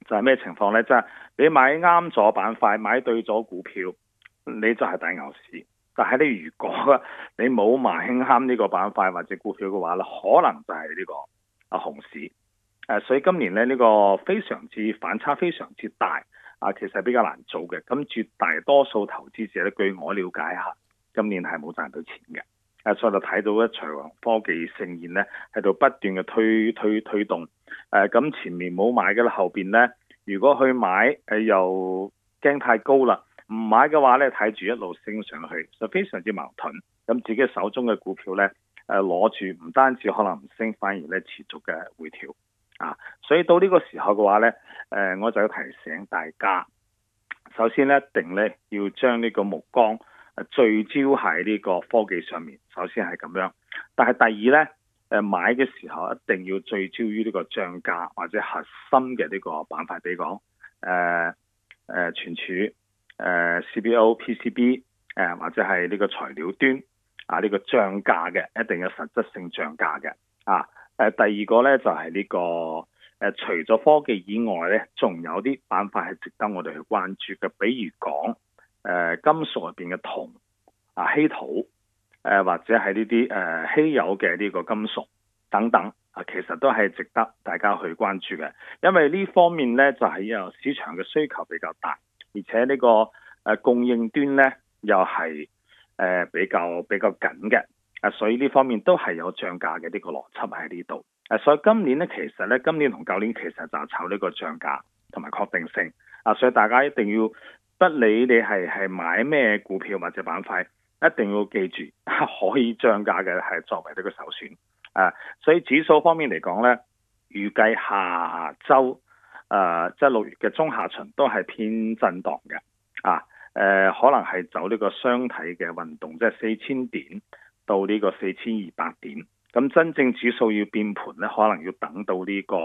就係咩情況呢？即係你買啱咗板塊，買對咗股票，你就係大牛市。但係你如果你冇買啱呢個板塊或者股票嘅話咧，可能就係呢個熊市。所以今年咧呢個非常之反差非常之大其實係比較難做嘅。咁絕大多數投資者咧，據我了解下，今年係冇賺到錢嘅。所以就睇到一場科技盛宴咧喺度不斷嘅推動。咁前面冇買嘅啦，後邊咧如果去買又驚太高啦，唔買嘅話咧睇住一路升上去，就非常之矛盾。咁自己手中嘅股票咧攞住唔單止可能唔升，反而咧持續嘅回調。所以到呢個時候嘅話呢，我就要提醒大家，首先呢，一定呢要將呢個目光聚焦喺呢個科技上面，首先係咁樣。但係第二呢，買嘅時候一定要聚焦於呢個漲價或者核心嘅呢個板塊，比如講存儲、CBO、PCB 或者係呢個材料端呢個漲價嘅，一定有實質性漲價嘅第二個呢，就係呢個除咗科技以外呢，仲有啲板塊係值得我哋去關注嘅，比如講金屬入邊嘅銅稀土或者係呢啲稀有嘅呢個金屬等等其實都係值得大家去關注嘅，因為呢方面呢，就係有市場嘅需求比較大，而且呢個供應端呢，又係比較緊嘅。所以呢方面都係有漲價嘅呢個邏輯喺呢度。所以今年呢，其實呢，今年同舊年其實就炒呢個漲價同埋確定性。所以大家一定要不理你係買咩股票或者板塊，一定要記住可以漲價嘅係作為呢個首選。所以指數方面嚟講呢，預計下週即係6月嘅中下旬都係偏震盪嘅。可能係走呢個雙睇嘅運動，即係4000點。到呢個4200點，咁真正指數要變盤呢，可能要等到呢個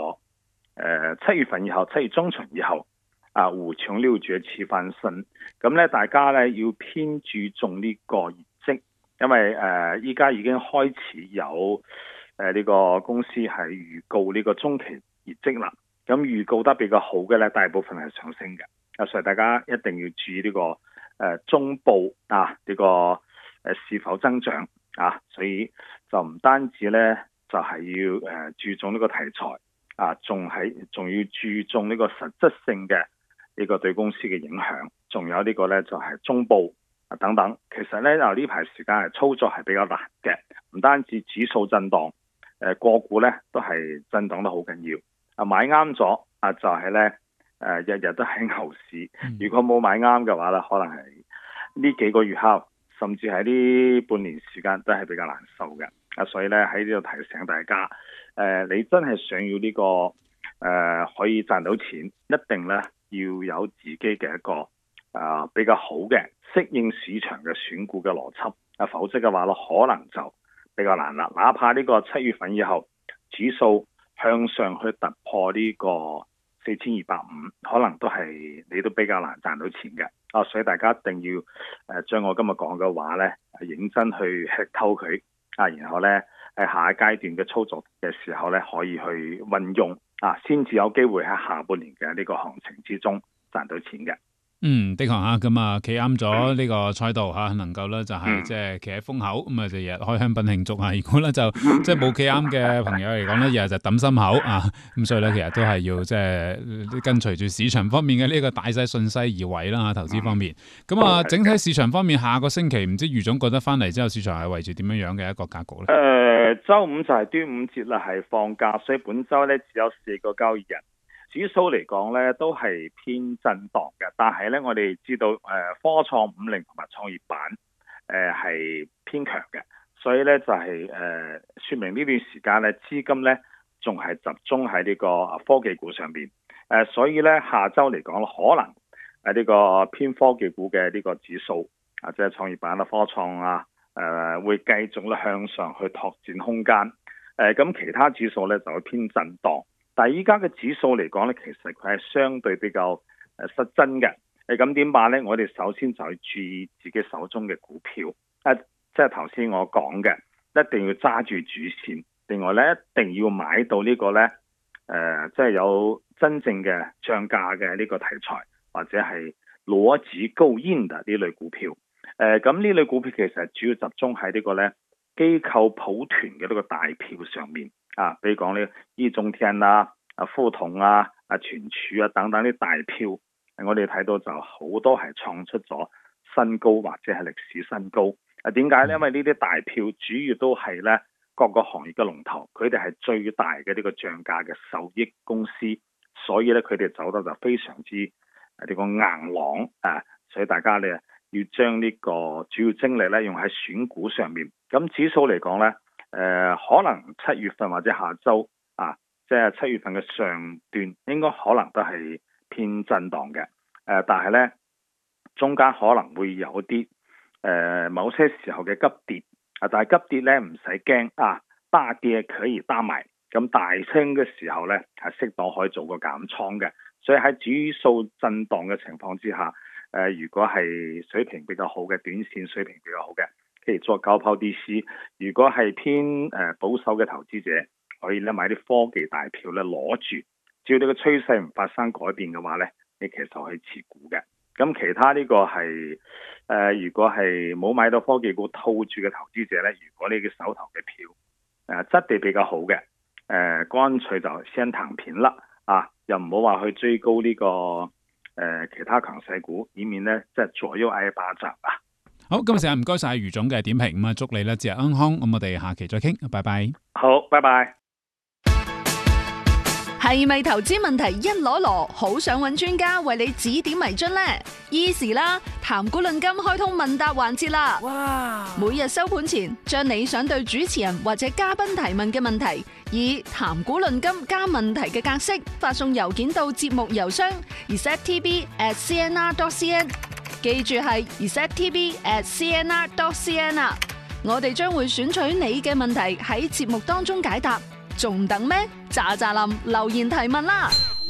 7月份以後，7月中旬以後5窮6絕起翻身。咁呢，大家呢要偏注重呢個業績，因為依家已經開始有呢個公司係預告呢個中期業績啦。咁預告得比較好嘅呢，大部分係上升嘅。所以大家一定要注意呢個中部呢個是否增長。所以就唔單止咧，就係要注重呢個題材仲要注重呢個實質性嘅呢個對公司嘅影響，仲有呢個咧就係中報等等。其實咧呢排時間係操作係比較難嘅，唔單止指數震盪，個股咧都係震盪得好緊要。買啱咗就係咧日日都喺牛市。如果冇買啱嘅話咧，可能係呢幾個月後，甚至喺呢半年時間都係比較難受嘅。所以咧喺呢度提醒大家，你真係想要呢個可以賺到錢，一定咧要有自己嘅一個比較好嘅適應市場嘅選股嘅邏輯。否則嘅話咧，可能就比較難啦。哪怕呢個7月份以後指數向上去突破呢個4250，可能都係你都比較難賺到錢嘅。所以大家一定要將我今日講嘅話咧，認真去吃透佢然後咧喺下一階段嘅操作嘅時候咧，可以去運用先至有機會喺下半年嘅呢個行情之中賺到錢嘅。 的確咁企啱咗呢個賽道能夠咧就係即係企喺風口咁就日日開香檳慶祝如果咧就即係冇企啱嘅朋友嚟講咧，日日就抌心口咁所以咧其實都係要即係跟隨住市場方面嘅呢個大勢順勢而為啦投資方面。咁整體市場方面，下個星期唔知余總覺得翻嚟之後，市場係維持點樣嘅一個格局咧？ 週五就係端午節啦，係放假，所以本週咧只有4個交易日。指數嚟講咧都係偏震盪嘅，但係咧我哋知道科創50同埋創業板係偏強嘅，所以咧就係說明呢段時間咧資金咧仲係集中喺呢個科技股上邊。所以咧下週嚟講可能呢個偏科技股嘅呢個指數即係創業板科創會繼續咧向上去拓展空間。咁其他指數咧就會偏震盪。但係依家嘅指數嚟講咧，其實佢係相對比較失真嘅。咁點辦咧？我哋首先就要注意自己手中嘅股票。即係頭先我講嘅，一定要揸住主線。另外咧，一定要買到呢個咧即係有真正嘅漲價嘅呢個題材，或者係邏輯夠硬嘅呢類股票。咁呢類股票其實主要集中喺呢個咧機構抱團嘅呢個大票上面啊，比如講呢易中天啦、富統啊、存儲啊等等啲大票，我哋睇到就好多係創出咗新高或者係歷史新高。點解呢？因為呢啲大票主要都係咧各個行業嘅龍頭，佢哋係最大嘅呢個漲價嘅受益公司，所以咧佢哋走得就非常之呢個硬朗啊！所以大家咧要將呢個主要精力咧用喺選股上面。咁指數嚟講咧，可能7月份或者下週啊，即係7月份嘅上段應該可能都係偏震盪嘅。但係咧中間可能會有啲某些時候嘅急跌。但係急跌咧唔使驚啊，大跌可以擔埋。咁大升嘅時候咧係適當可以做個減倉嘅。所以喺指數震盪嘅情況之下，如果係水平比較好嘅，短線水平比較好嘅，可以做高拋低吸。如果係偏保守嘅投資者，可以咧買啲科技大票咧攞住，只要呢個趨勢唔發生改變嘅話咧，你其實可以持股嘅。咁其他呢個係如果係冇買到科技股套住嘅投資者咧，如果你嘅手頭嘅票質地比較好嘅，乾脆就先躺平啦啊！又唔好話去追高呢個其他強勢股，以免咧即係左右挨巴掌啊！ 好，今日成日唔該晒余總嘅點評，咁啊祝你咧節日安康，咁我哋下期再傾，拜拜。 好，拜拜。 係咪投資問題一籮籮，好想揾專家為你指點迷津呢？Easy 啦，談股論金開通問答環節啦！哇！每日收盤前，將你想對主持人或者嘉賓提問嘅問題，以談股論金加問題嘅格式發送郵件到節目郵箱 receptv@cnr.cn， 記住係 receptv@cnr.cn 啊！我哋將會選取你嘅問題喺節目當中解答。仲等咩？喳喳林留言提問啦！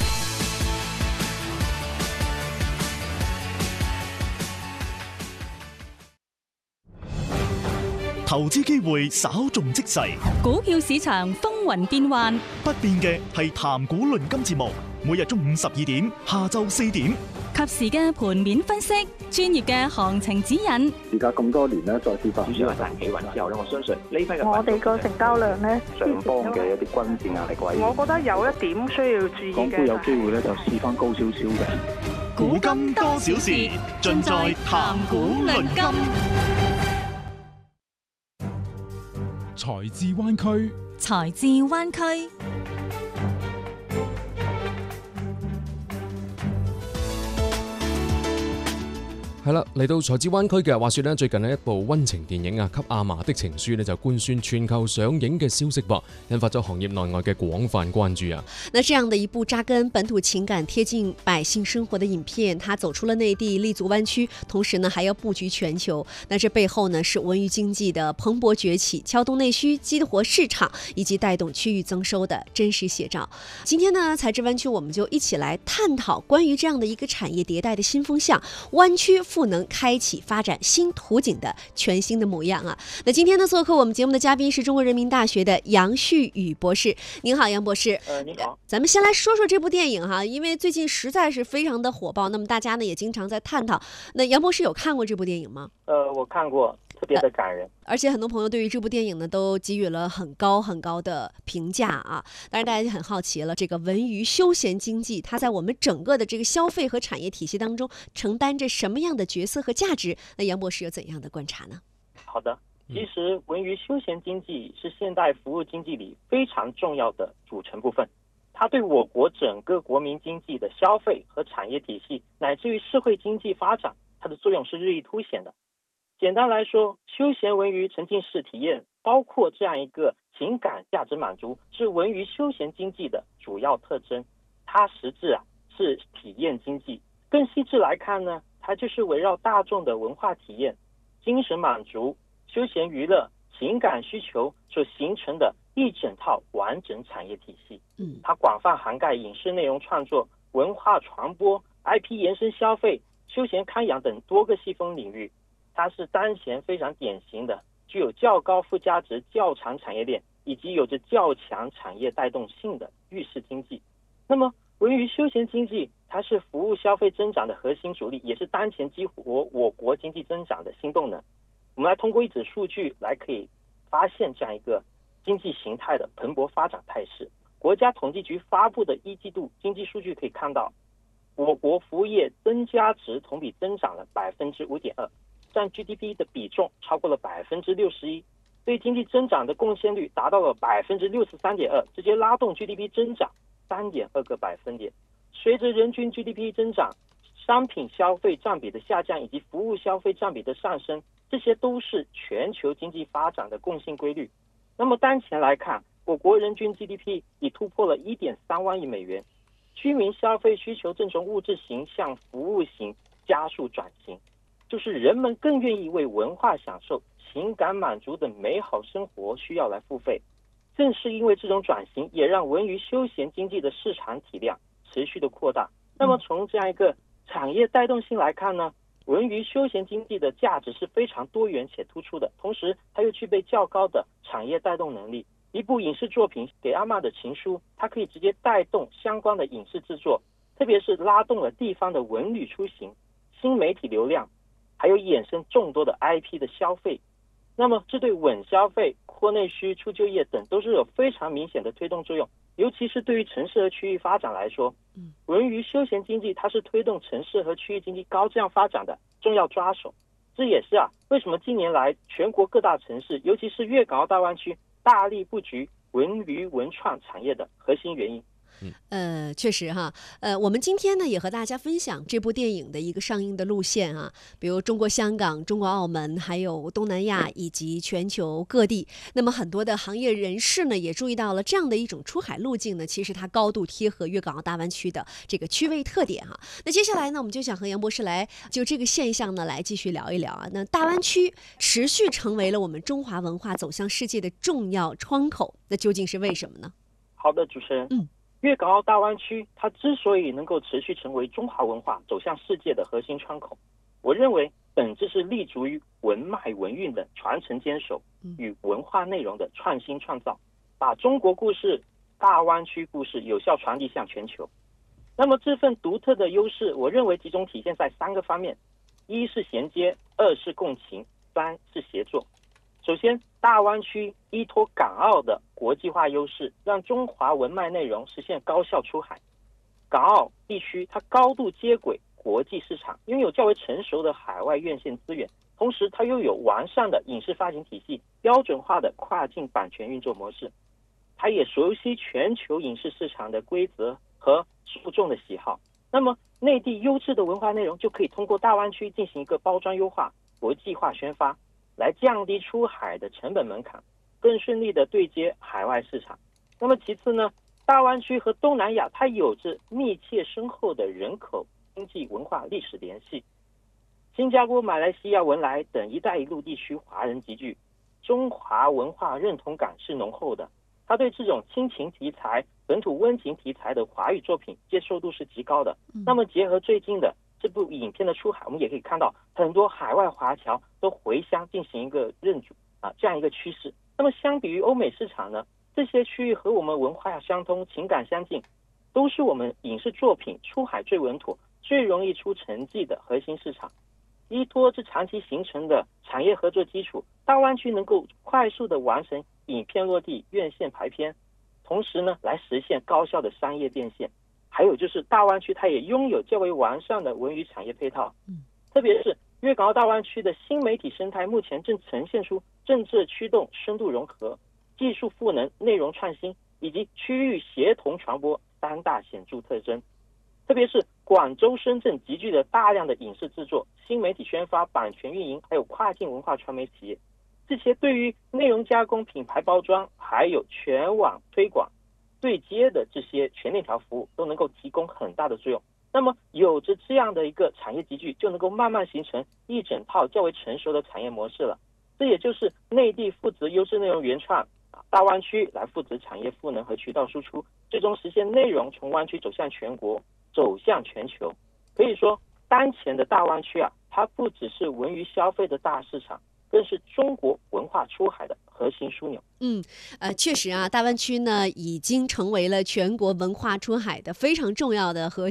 投資機會稍縱即逝， 股票市場風雲變幻， 不變嘅係談股論金節目，每日中午12點，下晝4點， 及時嘅盤面分析，專業嘅行情指引。 而家咁多年咧，再次發展企穩之後咧，我相信呢批嘅我哋個成交量咧， 上方嘅一啲均線壓力位， 我覺得有一點需要注意嘅。 港股有機會咧就試翻高少少嘅。 古今多少事，盡在談股論金。 財智灣區， 財智灣區。 係啦，嚟到財智灣區嘅話說呢，最近呢一部溫情電影啊，《給阿嫲的情書》呢就官宣全球上映嘅消息噃，引發咗行業內外嘅廣泛關注啊。 那這樣的一部扎根本土情感、貼近百姓生活的影片，它走出了內地，立足灣區，同時呢還要布局全球。那這背後呢是文娛經濟的蓬勃崛起，撬動內需、激活市場以及帶動區域增收的真實寫照。今天呢，財智灣區我們就一起來探討關於這樣的一個產業迭代的新風向，灣區賦能開啟發展新圖景的全新的模樣啊！那今天呢，做客我們節目的嘉賓是中國人民大學的楊旭宇博士。您好，楊博士。 你好。 咱們先來說說這部電影哈，因為最近實在是非常的火爆，那麼大家呢也經常在探討。那楊博士有看過這部電影嗎？ 我看過，特別的感人。 而且很多朋友對於這部電影呢都給予了很高很高的評價啊。當然，大家就很好奇了，這個文娛休閒經濟，它在我們整個的這個消費和產業體系當中承擔着什麼樣的角色和價值？那楊博士有怎樣的觀察呢？ 好的，其實文娛休閒經濟是現代服務經濟裡非常重要的組成部分，它對我國整個國民經濟的消費和產業體系，乃至於社會經濟發展，它的作用是日益凸顯的。簡單來說，休閒文娛沉浸式體驗，包括這樣一個情感價值滿足，是文娛休閒經濟的主要特徵。它實質是體驗經濟。更細緻來看呢，它就是圍繞大眾的文化體驗、精神滿足、休閒娛樂、情感需求所形成的一整套完整產業體系。它廣泛涵蓋影視內容創作、文化傳播、IP 延伸消費、休閒看養等多個細分領域。它是當前非常典型的具有較高附加值較長產業鏈以及有着較強產業帶動性的域式经济。那么文娱休闲经济它是服务消费增长的核心主力，也是当前激活我国经济增长的新动能。我们来通过一组数据来可以发现这样一个经济形态的蓬勃发展态势。国家统计局发布的一季度经济数据可以看到，我国服务业增加值同比增长了 5.2%， 占 GDP 的比重超过了 61%， 对经济增长的贡献率达到了 63.2%， 直接拉动 GDP 增长 3.2个百分点。随着人均 GDP 增长，商品消费占比的下降以及服务消费占比的上升，这些都是全球经济发展的共性规律。那么当前来看，我国人均 GDP 已突破了 1.3万亿美元，居民消费需求正从物质型向服务型加速转型，就是人们更愿意为文化享受、情感满足的美好生活需要来付费。正是因为这种转型，也让文娱休闲经济的市场体量持续的扩大。那么从这样一个产业带动性来看呢，文娱休闲经济的价值是非常多元且突出的，同时它又具备较高的产业带动能力。一部影视作品《给阿嬷的情书》，它可以直接带动相关的影视制作，特别是拉动了地方的文旅出行、新媒体流量，还有衍生众多的 IP 的消费。那么这对稳消费、扩内需、促就业等都是有非常明显的推动作用。尤其是对于城市和区域发展来说，文娱休闲经济它是推动城市和区域经济高质量发展的重要抓手。这也是为什么近年来全国各大城市，尤其是粤港澳大湾区大力布局文娱文创产业的核心原因。 确实哈，我们今天呢也和大家分享这部电影的一个上映的路线啊，比如中国香港、中国澳门，还有东南亚以及全球各地。那么很多的行业人士呢也注意到了这样的一种出海路径呢，其实它高度贴合粤港澳大湾区的这个区位特点哈。那接下来呢，我们就想和杨博士来就这个现象呢来继续聊一聊啊。那大湾区持续成为了我们中华文化走向世界的重要窗口，那究竟是为什么呢？ 好的，主持人。粤港澳大湾区它之所以能够持续成为中华文化走向世界的核心窗口，我认为本质是立足于文脉文韵的传承坚守与文化内容的创新创造，把中国故事、大湾区故事有效传递向全球。那么这份独特的优势，我认为集中体现在3个方面：一是衔接，2是共情，3是协作。首先，大湾区依托港澳的国际化优势，让中华文脉内容实现高效出海。港澳地区它高度接轨国际市场，拥有较为成熟的海外院线资源，同时它又有完善的影视发行体系、标准化的跨境版权运作模式。它也熟悉全球影视市场的规则和受众的喜好。那么内地优质的文化内容就可以通过大湾区进行一个包装优化、国际化宣发，来降低出海的成本门槛，更顺利的对接海外市场。那么其次呢，大湾区和东南亚它有着密切深厚的人口、经济、文化、历史联系。新加坡、马来西亚、文莱等一带一路地区华人集聚，中华文化认同感是浓厚的。它对这种亲情题材、本土温情题材的华语作品接受度是极高的。那么结合最近的这部影片的出海，我们也可以看到很多海外华侨都回乡进行一个认主这样一个趋势。那么相比于欧美市场呢，这些区域和我们文化相通、情感相近，都是我们影视作品出海最稳妥、最容易出成绩的核心市场。依托这长期形成的产业合作基础，大湾区能够快速的完成影片落地、院线排片，同时呢来实现高效的商业变现。还有就是大湾区它也拥有较为完善的文娱产业配套，特别是粤港澳大湾区的新媒体生态目前正呈现出政策驱动、深度融合、技术赋能、内容创新以及区域协同传播3大显著特征。特别是广州、深圳集聚了大量的影视制作、新媒体宣发、版权运营，还有跨境文化传媒企业，这些对于内容加工、品牌包装，还有全网推广对接的这些全链条服务都能够提供很大的作用。那么有着这样的一个产业集聚，就能够慢慢形成一整套较为成熟的产业模式了。这也就是内地负责优质内容原创，大湾区来负责产业赋能和渠道输出，最终实现内容从湾区走向全国、走向全球。可以说当前的大湾区它不只是文娱消费的大市场， 更是中国文化出海的核心枢纽。 确实啊，大湾区呢已经成为了全国文化出海的非常重要的核